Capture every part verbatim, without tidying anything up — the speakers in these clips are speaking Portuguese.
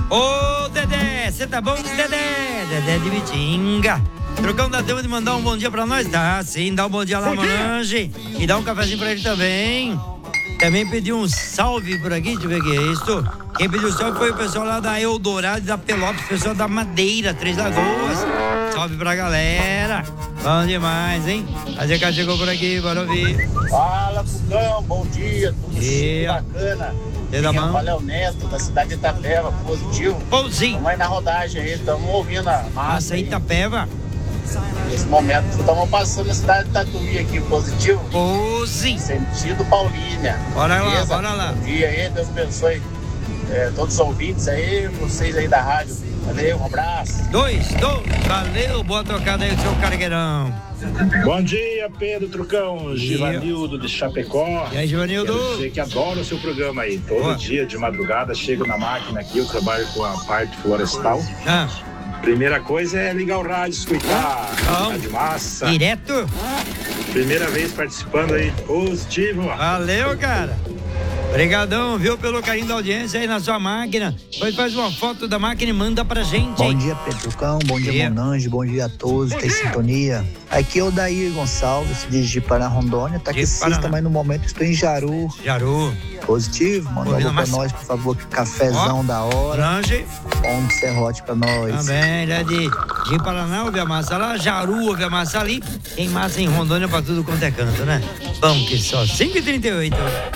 Ô, Dedé, você tá bom, Dedé? Dedé de Bitinga. Trucão, dá tempo de mandar um bom dia pra nós? Tá, sim, dá um bom dia lá, Monange. E dá um cafezinho pra ele também. Também pediu um salve por aqui, deixa eu ver o que é isso. Quem pediu salve foi o pessoal lá da Eldorado e da Pelotas, o pessoal da Madeira, Três Lagoas. Salve pra galera. Bom demais, hein? A Zeca chegou por aqui, bora ouvir. Fala, Fugão, bom dia, tudo dia. bacana. Dia da mão. Valeu, Neto, da cidade de Itapeva, positivo. Pãozinho. Estamos aí na rodagem aí, estamos ouvindo a Massa, Itapeva. Nesse momento, estamos passando a cidade de Tatuí aqui, positivo. Pãozinho. Sentido Paulínia. Bora lá, Beleza? bora lá. Bom dia aí, Deus abençoe é, todos os ouvintes aí, vocês aí da rádio. Valeu, um abraço. Dois, dois, valeu, boa tocada aí, seu cargueirão. Bom dia, Pedro Trucão, Givanildo de Chapecó. E aí, Givanildo? Quero dizer que adoro o seu programa aí. Todo Boa. dia de madrugada chego na máquina aqui, eu trabalho com a parte florestal. Ah. Primeira coisa é ligar o rádio, escutar Bom. rádio massa. Direto? Primeira vez participando aí, positivo. Valeu, cara. Obrigadão, viu, pelo carinho da audiência aí na sua máquina. Depois faz uma foto da máquina e manda pra gente. Bom dia, Pedrocão. Bom dia, dia. Monange. Bom dia a todos. Tem sintonia. Aqui é o Daí Gonçalves, de Ji-Paraná, Rondônia. Tá aqui De Paraná. sexta, mas no momento estou em Jaru. Jaru. Positivo. Manda Ouvindo alô pra massa. nós, por favor. Que cafezão Ó. da hora. Lange. Bom de serrote pra nós. Também, ele é de, de Paraná, ouve a massa lá. Jaru, ouve a massa ali. Tem massa em Rondônia pra tudo quanto é canto, né? Bom que só. cinco e trinta e oito.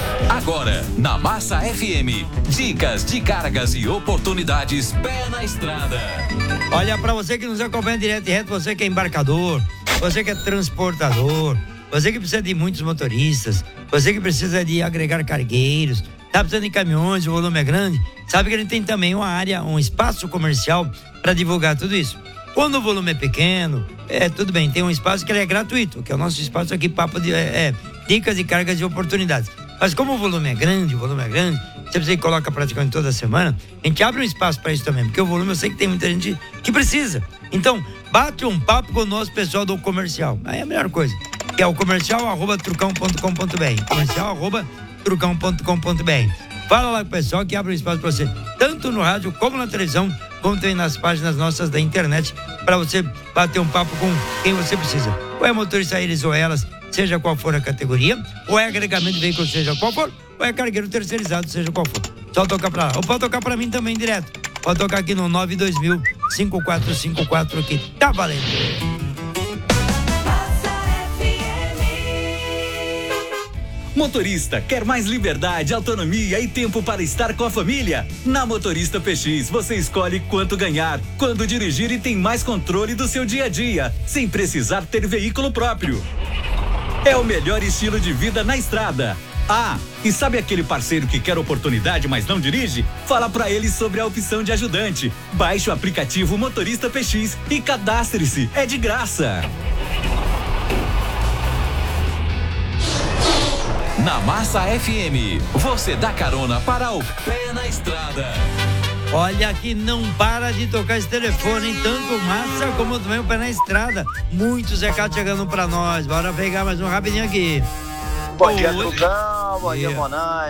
Agora, na Massa F M, dicas de cargas e oportunidades pé na estrada. Olha, pra você que nos acompanha direto e reto, você que é embarcador, você que é transportador, você que precisa de muitos motoristas, você que precisa de agregar cargueiros, tá precisando de caminhões, o volume é grande, sabe que ele tem também uma área, um espaço comercial para divulgar tudo isso. Quando o volume é pequeno, é tudo bem, tem um espaço que ele é gratuito, que é o nosso espaço aqui, papo de é, é, dicas de cargas e oportunidades. Mas como o volume é grande, o volume é grande, você precisa que coloca praticamente toda semana, a gente abre um espaço para isso também, porque o volume eu sei que tem muita gente que precisa. Então, bate um papo com o nosso pessoal do comercial. Aí é a melhor coisa, que é o comercial arroba trucão ponto com ponto br. Comercial arroba trucão ponto com ponto br. Fala lá com o pessoal que abre um espaço para você, tanto no rádio como na televisão, como também nas páginas nossas da internet, para você bater um papo com quem você precisa. Ou é motorista eles ou elas, seja qual for a categoria, ou é agregamento de veículo, seja qual for, ou é cargueiro terceirizado, seja qual for. Só tocar pra lá. Ou pode tocar pra mim também direto. Pode tocar aqui no nove dois mil, cinco quatro cinco quatro que tá valendo. Motorista, quer mais liberdade, autonomia e tempo para estar com a família? Na Motorista P X, você escolhe quanto ganhar, quando dirigir e tem mais controle do seu dia a dia, sem precisar ter veículo próprio. É o melhor estilo de vida na estrada. Ah, e sabe aquele parceiro que quer oportunidade, mas não dirige? Fala pra ele sobre a opção de ajudante. Baixe o aplicativo Motorista P X e cadastre-se. É de graça. Na Massa F M, você dá carona para o pé na estrada. Olha que não para de tocar esse telefone, hein? Tanto massa como também o pé na estrada. Muitos recados chegando pra nós. Bora pegar mais um rapidinho aqui. Bom dia, Oi. Trucão. Bom dia, Dia. Monange.